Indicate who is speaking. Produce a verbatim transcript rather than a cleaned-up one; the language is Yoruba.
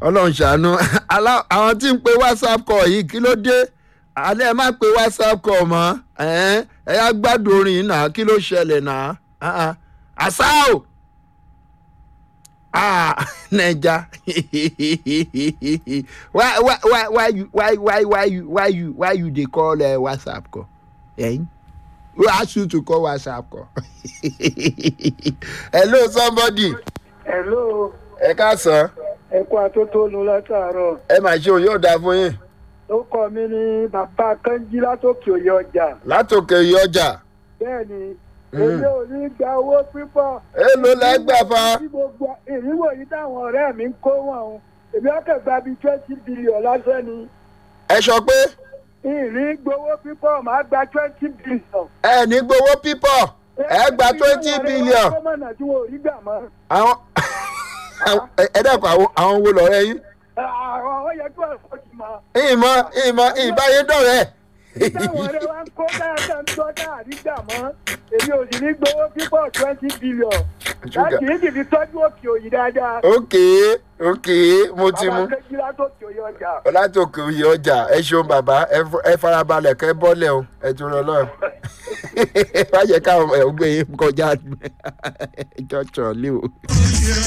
Speaker 1: ọlọ́run ṣàánú àwọn tí ń pe whatsapp call yìí kí ló dé alẹ́ ẹ má pe whatsapp call mọ́ ẹ yá gbádùn orin yìí náà kí ló ṣẹlẹ̀ náà àṣà o ah naija why why why why you why why why you why you why you dey call uh, whatsapp call eh? Who ask you to call whatsapp call? Hello somebody.
Speaker 2: Hello.
Speaker 1: Ẹ káàsán.
Speaker 2: Ẹ kú atótónu látàárọ̀.
Speaker 1: Ẹ máa ṣe òun yóò dáa fún yín.
Speaker 2: Ó kọ mi ní bàbá Kánjí látòkè òye ọjà.
Speaker 1: Látòkè òye ọjà.
Speaker 2: Bẹ́ẹ̀ni, èmi ò ní gba owó pípọ̀.
Speaker 1: Èló lẹ gbà fa.
Speaker 2: Ìrìnwó yìí táwọn ọ̀rẹ́ mi ń kó wọn o. Èmi ọkẹ́ gba bíi twenty billion lásán ni.
Speaker 1: Ẹ sọ pé.
Speaker 2: Ìrìn gbowó pípọ̀ máa gba twenty billion.
Speaker 1: Ẹ ní gbowó pípọ̀. Ẹ gba twenty billion. Àwọn ẹ dẹ́kun àwọn wo lọ́rẹ́ yín.
Speaker 2: Àwọn ọ̀rẹ́ yẹn tó ẹ̀fọ́ ti mọ̀.
Speaker 1: Ìmọ̀ ìmọ̀ ìbáyé dọ̀rẹ́.
Speaker 2: Táwọn ọ̀rẹ́ wa ń kó dáadáa ń tọ́ dáàrí gbà mọ́. Èmi ò sì ní gbowó pípọ̀ twenty billion. Láti ní kìí tọ́jú òkè òyì dáadáa.
Speaker 1: Ok ok mo ti mú.
Speaker 2: Bàbá Kẹ́jí látòkè òyì ọjà.
Speaker 1: Látòkè òyì ọjà ẹ ṣeun bàbá ẹ farabalẹ̀ kẹ́ bọ́lẹ̀ o ẹ tún lọ lọ́ọ̀. Wá jẹ́ káwọn ẹ̀ gbé yín kọjá jọ̀ọ̀ṣọ̀ lé o.